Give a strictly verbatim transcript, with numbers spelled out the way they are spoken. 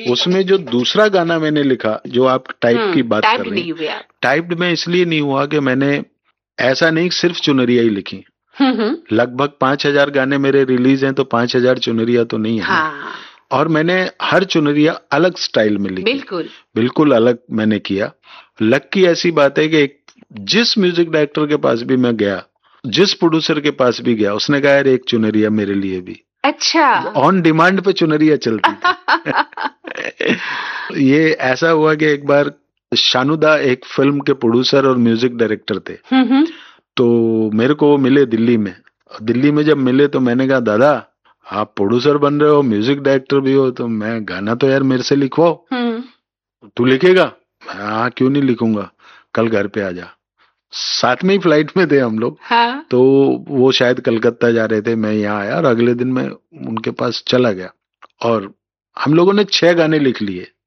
उसमें जो दूसरा गाना मैंने लिखा, जो आप टाइप की बात कर रही हैं, टाइप्ड में इसलिए नहीं हुआ कि मैंने ऐसा नहीं सिर्फ चुनरिया ही लिखी। लगभग पांच हजार गाने मेरे रिलीज हैं, तो पांच हजार चुनरिया तो नहीं है। हाँ। और मैंने हर चुनरिया अलग स्टाइल में लिखी, बिल्कुल बिल्कुल अलग मैंने किया। लक की ऐसी बात है कि एक जिस म्यूजिक डायरेक्टर के पास भी मैं गया, जिस प्रोड्यूसर के पास भी गया, उसने कहा यार एक चुनरिया मेरे लिए भी। अच्छा। ऑन डिमांड पे चुनरिया चलती थी। ये ऐसा हुआ कि एक बार शानुदा एक फिल्म के प्रोड्यूसर और म्यूजिक डायरेक्टर थे, तो मेरे को वो मिले दिल्ली में। दिल्ली में जब मिले तो मैंने कहा दादा आप प्रोड्यूसर बन रहे हो, म्यूजिक डायरेक्टर भी हो, तो मैं गाना तो यार मेरे से लिखवाओ। तू लिखेगा? हाँ क्यों नहीं लिखूंगा, कल घर पे आ जा। साथ में ही फ्लाइट में थे हम लोग। हाँ? तो वो शायद कलकत्ता जा रहे थे, मैं यहाँ आया और अगले दिन मैं उनके पास चला गया और हम लोगों ने छह गाने लिख लिए।